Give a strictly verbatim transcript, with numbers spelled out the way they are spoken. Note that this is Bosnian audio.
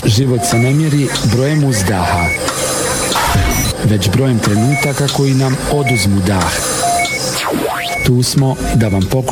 Život se ne mjeri brojem uzdaha, već brojem trenutaka koji nam oduzmu dah. Tu smo da vam pokušamo